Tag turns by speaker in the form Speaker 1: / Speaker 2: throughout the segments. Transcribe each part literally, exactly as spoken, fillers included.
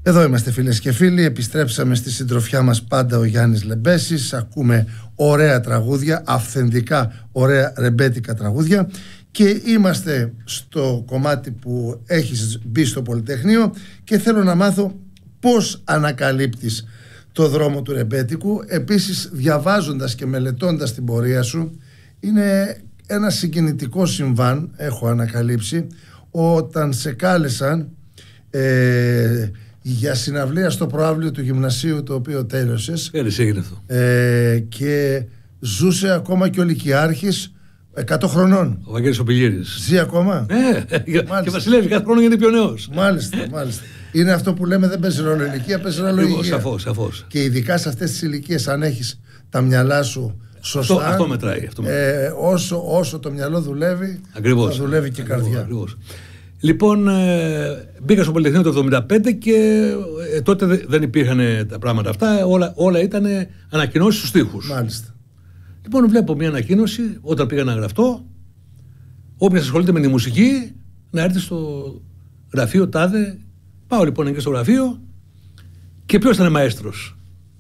Speaker 1: Εδώ είμαστε φίλες και φίλοι, επιστρέψαμε στη συντροφιά μας πάντα ο Γιάννης Λεμπέσης. Ακούμε ωραία τραγούδια, αυθεντικά ωραία ρεμπέτικα τραγούδια. Και είμαστε στο κομμάτι που έχεις μπει στο Πολυτεχνείο και θέλω να μάθω πώς ανακαλύπτεις το δρόμο του ρεμπέτικου. Επίσης, διαβάζοντας και μελετώντας την πορεία σου, είναι ένα συγκινητικό συμβάν, έχω ανακαλύψει, όταν σε κάλεσαν ε, για συναυλία στο προαύλιο του γυμνασίου, το οποίο τέλειωσες.
Speaker 2: Πέρυσι έγινε αυτό.
Speaker 1: Ε, και ζούσε ακόμα και ο Λυκειάρχης εκατό χρονών.
Speaker 2: Ο Βαγγέλης ο Πηγύρης.
Speaker 1: Ζει ακόμα.
Speaker 2: Ε, και βασιλεύει κάθε χρόνο γιατί είναι πιο νέος.
Speaker 1: Μάλιστα, μάλιστα. Είναι αυτό που λέμε, δεν παίζει ρόλο ηλικία, παίζει ρόλο υγεία.
Speaker 2: Σαφώς, σαφώς.
Speaker 1: Και ειδικά σε αυτές τις ηλικίες, αν έχεις τα μιαλά σου σωστά,
Speaker 2: αυτό, αυτό μετράει. Αυτό μετράει.
Speaker 1: Ε, όσο, όσο το μυαλό δουλεύει,
Speaker 2: ακριβώς,
Speaker 1: θα δουλεύει και η καρδιά.
Speaker 2: Ακριβώς. Λοιπόν, ε, μπήκα στο Πολυτεχνείο το εβδομήντα πέντε και ε, τότε δεν υπήρχαν τα πράγματα αυτά. Όλα, όλα ήταν ανακοινώσεις στους τοίχους.
Speaker 1: Μάλιστα.
Speaker 2: Λοιπόν, βλέπω μια ανακοίνωση όταν πήγα να γραφτώ. Όποιος ασχολείται με τη μουσική να έρθει στο γραφείο τάδε. Πάω λοιπόν εκεί στο γραφείο και ποιος ήταν μαέστρος?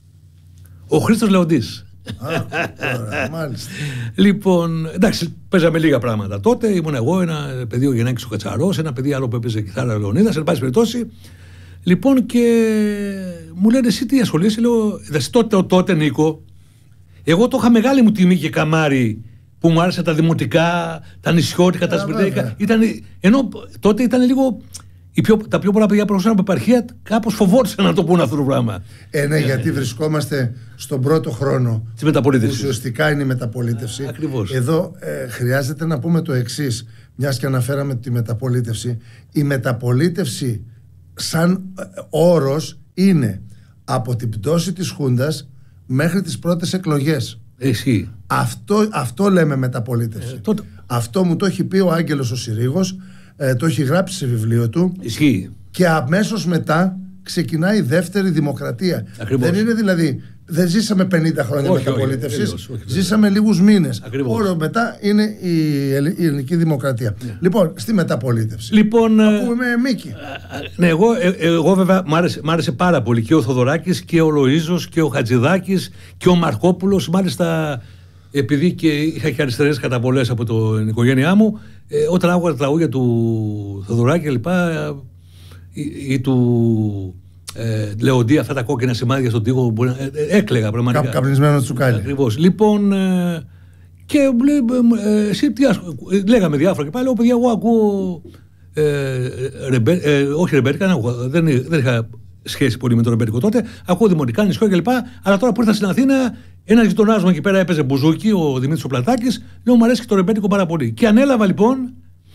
Speaker 2: Ο Χρήστος Λεοντής.
Speaker 1: Α, ωραία, μάλιστα.
Speaker 2: Λοιπόν, εντάξει, παίζαμε λίγα πράγματα τότε. Ήμουν εγώ, ένα παιδί ο Γεννάκης ο Κατσαρός, ένα παιδί άλλο που έπαιζε κιθάρα ο Λεωνίδας, εν πάση περιπτώσει. Λοιπόν, και μου λένε εσύ τι ασχολείσαι? Λέω, τότε, τότε Νίκο, εγώ το είχα μεγάλη μου τιμή και καμάρι που μου άρεσαν τα δημοτικά, τα νησιώτικα, τα σπιτέικα. Ενώ τότε ήταν λίγο. Οι πιο, τα πιο πολλά παιδιά που προσφέραν από επαρχία κάπως φοβόντουσαν να το πούνε αυτό το πράγμα.
Speaker 1: Ε, ναι, γιατί βρισκόμαστε στον πρώτο χρόνο
Speaker 2: τη μεταπολίτευση.
Speaker 1: Ουσιαστικά είναι η μεταπολίτευση.
Speaker 2: Ακριβώς.
Speaker 1: Εδώ ε, χρειάζεται να πούμε το εξής, μιας και αναφέραμε τη μεταπολίτευση. Η μεταπολίτευση σαν ε, όρος είναι από την πτώση της Χούντας μέχρι τις πρώτες εκλογές.
Speaker 2: Εσύ.
Speaker 1: Αυτό, αυτό λέμε μεταπολίτευση. Ε, τότε... Αυτό μου το έχει πει ο Άγγελος ο Συρίγος. Ε, το έχει γράψει σε βιβλίο του.
Speaker 2: Ισχύει.
Speaker 1: Και αμέσως μετά ξεκινάει η δεύτερη δημοκρατία.
Speaker 2: Ακριβώς.
Speaker 1: Δεν είναι δηλαδή, δεν ζήσαμε πενήντα χρόνια μεταπολίτευσης, ζήσαμε
Speaker 2: βέβαια.
Speaker 1: λίγους μήνες.
Speaker 2: Ακριβώς.
Speaker 1: Μετά είναι η, η ελληνική δημοκρατία. Yeah. Λοιπόν, στη μεταπολίτευση.
Speaker 2: Λοιπόν,
Speaker 1: ακούμε Μίκη.
Speaker 2: Ναι, εγώ, ε, εγώ βέβαια μ' άρεσε, μ' άρεσε πάρα πολύ και ο Θοδωράκης και ο Λοΐζος και ο Χατζηδάκης και ο Μαρκόπουλος. Μάλιστα, επειδή και είχα και αριστερές καταβολές από την οικογένειά μου, ε, όταν άκουγα τα τραγούδια του Θοδωράκη και λοιπά, ή, ή του ε, Λεοντή, αυτά τα κόκκινα σημάδια στον τοίχο, ε, ε, έκλαιγα πραγματικά.
Speaker 1: Κα, καπνισμένο τσουκάλι.
Speaker 2: Ακριβώς. Λοιπόν, ε, και ε, εσύ τι άσχο, ε, λέγαμε διάφορα και πάλι, λέω παιδιά, εγώ ακούω ε, ρεμπέ, ε, όχι ρεμπέτικα, δεν, δεν είχα σχέση πολύ με το ρεμπέτικο τότε, ακούω δημοτικά, νησιό κλπ. Αλλά τώρα που ήρθα στην Αθήνα, ένα γειτονάς μου εκεί πέρα έπαιζε μπουζούκι, ο Δημήτρης ο Πλατάκης. Λέω, μου αρέσει και το ρεμπέτικο πάρα πολύ. Και ανέλαβα λοιπόν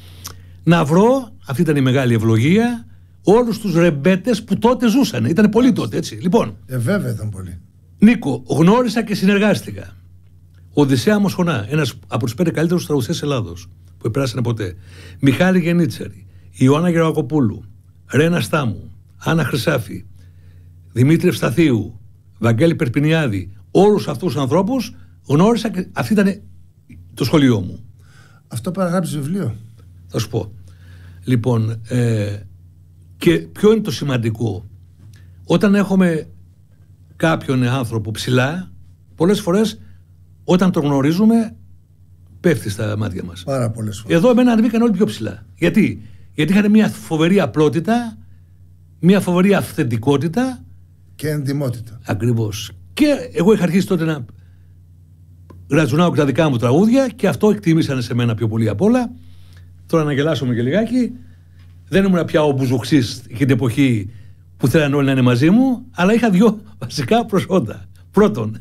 Speaker 2: να βρω, αυτή ήταν η μεγάλη ευλογία, όλους τους ρεμπέτες που τότε ζούσαν. Ήταν πολλοί τότε, έτσι. Λοιπόν.
Speaker 1: Ε, βέβαια ήταν πολλοί.
Speaker 2: Νίκο, γνώρισα και συνεργάστηκα. Οδυσσέα Μοσχονά, ένας από τους πέντε καλύτερους τραγουδιστές Ελλάδος που επέρασαν ποτέ. Μιχάλη Γενίτσαρη, Ιωάννα Γερακοπούλου, Ρένα Στάμου, Άννα Χρυσάφη, Δημήτρη Ευσταθίου, Βαγγέλη Περπινιάδη. Όλους αυτούς τους ανθρώπους γνώρισα και αυτή ήταν το σχολείο μου.
Speaker 1: Αυτό παραγράψει βιβλίο.
Speaker 2: Θα σου πω. Λοιπόν, ε, και ποιο είναι το σημαντικό? Όταν έχουμε κάποιον άνθρωπο ψηλά, πολλές φορές όταν τον γνωρίζουμε πέφτει στα μάτια μας.
Speaker 1: Πάρα πολλές φορές.
Speaker 2: Εδώ εμένα ανεβήκαν όλοι πιο ψηλά. Γιατί? Γιατί είχαν μια φοβερή απλότητα, μια φοβερή αυθεντικότητα
Speaker 1: και εντιμότητα.
Speaker 2: Ακριβώς. Και εγώ είχα αρχίσει τότε να γρατζουνάω και τα δικά μου τραγούδια και αυτό εκτίμησαν σε μένα πιο πολύ απ' όλα. Τώρα να γελάσουμε και λιγάκι. Δεν ήμουν πια ο Μπουζουξής και την εποχή που θέλαν όλοι να είναι μαζί μου, αλλά είχα δύο βασικά προσόντα. Πρώτον,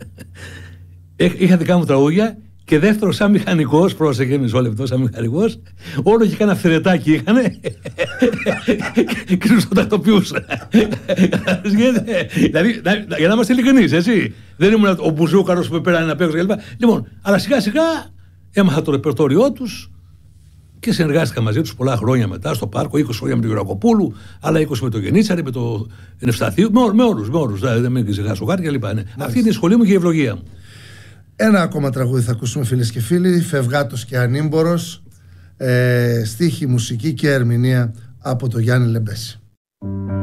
Speaker 2: είχα δικά μου τραγούδια και δεύτερο, σαν μηχανικός, πρόσεχε μισό λεπτό, σαν μηχανικός, όλο και κάνα φθερετάκι είχανε και τους το τακτοποιούσα. Δηλαδή, για να είμαστε ειλικρινείς, έτσι. Δεν ήμουν ο μπουζούκαρος που πέρανε να παίξω κλπ. Λοιπόν, αλλά σιγά σιγά έμαθα το ρεπερτόριό τους και συνεργάστηκα μαζί τους πολλά χρόνια μετά στο πάρκο, είκοσι χρόνια με τον Γερακοπούλου, άλλα είκοσι με τον Γενίτσαρη, με τον Ευσταθίου, με όλους, με όλους, δεν με ξεχάσω κάτι κλπ. Αυτή είναι η σχολή μου και η ευλογία μου.
Speaker 1: Ένα ακόμα τραγούδι θα ακούσουμε, φίλες και φίλοι, Φευγάτος και Ανήμπορος, ε, στίχη, μουσική και ερμηνεία από τον Γιάννη Λεμπέση.